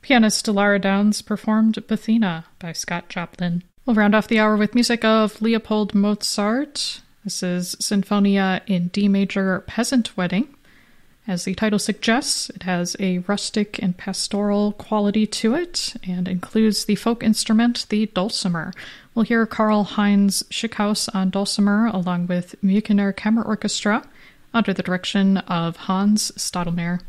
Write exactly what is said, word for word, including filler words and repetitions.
Pianist Lara Downs performed Bethina by Scott Joplin. We'll round off the hour with music of Leopold Mozart. This is Sinfonia in D major, Peasant Wedding. As the title suggests, it has a rustic and pastoral quality to it and includes the folk instrument, the dulcimer. We'll hear Karl-Heinz Schickhaus on dulcimer along with Münchener Kammerorchestra under the direction of Hans Stadelmeier.